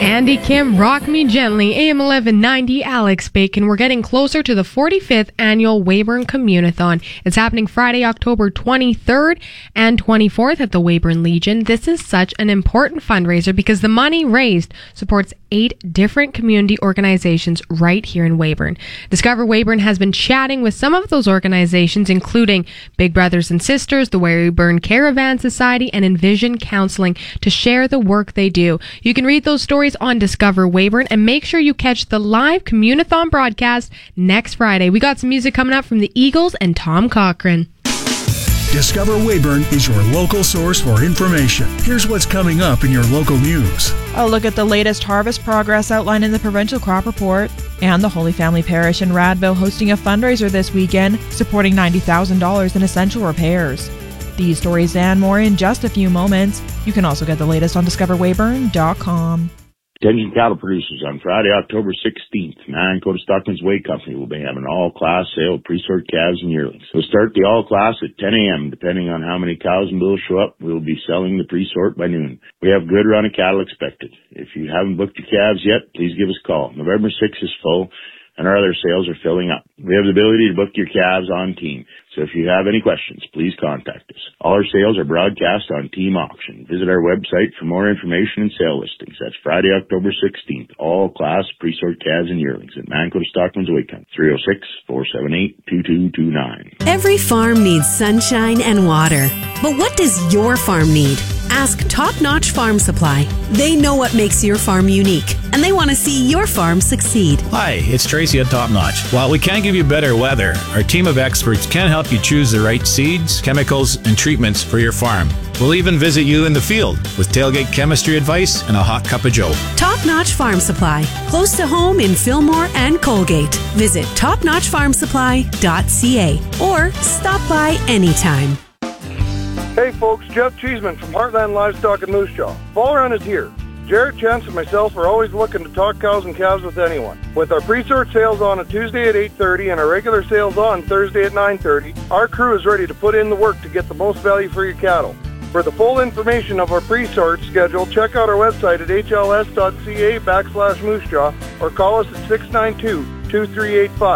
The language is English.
Andy Kim, Rock Me Gently, AM 1190, Alex Bacon. We're getting closer to the 45th annual Weyburn Communathon. It's happening Friday, October 23rd and 24th at the Weyburn Legion. This is such an important fundraiser because the money raised supports 8 different community organizations right here in Weyburn. Discover Weyburn has been chatting with some of those organizations, including Big Brothers and Sisters, the Weyburn Caravan Society, and Envision Counseling, to share the work they do. You can read those stories on Discover Weyburn, and make sure you catch the live Communathon broadcast next Friday. We got some music coming up from the Eagles and Tom Cochrane. Discover Weyburn is your local source for information. Here's what's coming up in your local news. A look at the latest harvest progress outlined in the Provincial Crop Report. And the Holy Family Parish in Radville hosting a fundraiser this weekend, supporting $90,000 in essential repairs. These stories and more in just a few moments. You can also get the latest on discoverweyburn.com. Attention cattle producers, on Friday, October 16th, Mancoda Stockman's Whey Company will be having an all-class sale of pre-sort calves and yearlings. We'll start the all-class at 10 a.m. Depending on how many cows and bulls show up, we'll be selling the pre-sort by noon. We have a good run of cattle expected. If you haven't booked your calves yet, please give us a call. November 6th is full, and our other sales are filling up. We have the ability to book your calves on Team, so if you have any questions, please contact us. All our sales are broadcast on Team Auction. Visit our website for more information and sale listings. That's Friday, October 16th. All class pre-sort calves and yearlings at Mancoda Stockman's Whey Company, 306-478-2229. Every farm needs sunshine and water. But what does your farm need? Ask Top Notch Farm Supply. They know what makes your farm unique, and they want to see your farm succeed. Hi, it's Tracy at Top Notch. While we can't give you better weather, our team of experts can help you choose the right seeds, chemicals, and treatments for your farm. We'll even visit you in the field with tailgate chemistry advice and a hot cup of joe. Top Notch Farm Supply, close to home in Fillmore and Colgate. Visit topnotchfarmsupply.ca or stop by anytime. Hey folks, Jeff Cheeseman from Heartland Livestock and Moose Jaw. Fall Run is here. Jared, Chance, and myself are always looking to talk cows and calves with anyone. With our pre-sort sales on a Tuesday at 8:30 and our regular sales on Thursday at 9:30, our crew is ready to put in the work to get the most value for your cattle. For the full information of our pre-sort schedule, check out our website at hls.ca/moosejaw or call us at 692-2385.